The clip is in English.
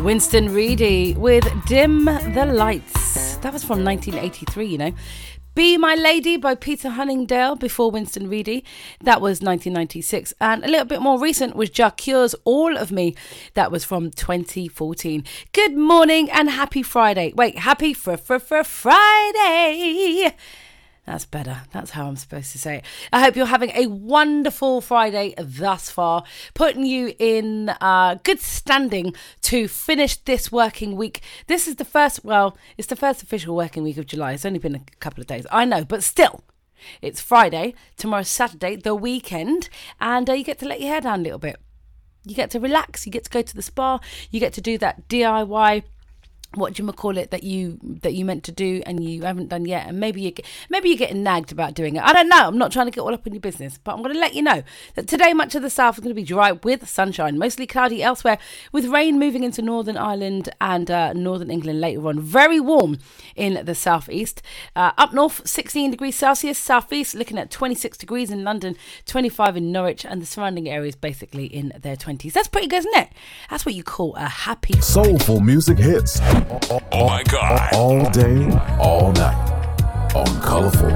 Winston Reedy with Dim the Lights. That was from 1983, you know. Be My Lady by Peter Hunningdale before Winston Reedy. That was 1996. And a little bit more recent was Jacure's All of Me. That was from 2014. Good morning and happy Friday. Wait, happy Friday. That's better. That's how I'm supposed to say it. I hope you're having a wonderful Friday thus far, putting you in good standing to finish this working week. This is the first, it's the first official working week of July. It's only been a couple of days. I know, but still, it's Friday. Tomorrow's Saturday, the weekend, and you get to let your hair down a little bit. You get to relax. You get to go to the spa. You get to do that DIY. What do you call it that you meant to do and you haven't done yet, and maybe you're getting nagged about doing it. I don't know. I'm not trying to get all up in your business, but I'm going to let you know that today much of the south is going to be dry with sunshine, mostly cloudy elsewhere, with rain moving into Northern Ireland and Northern England later on. Very warm in the southeast. Up north, 16 degrees Celsius. Southeast, looking at 26 degrees in London, 25 in Norwich, and the surrounding areas basically in their 20s. That's pretty good, isn't it? That's what you call a happy soulful music hits. Oh my God. All day, all night. On Colorful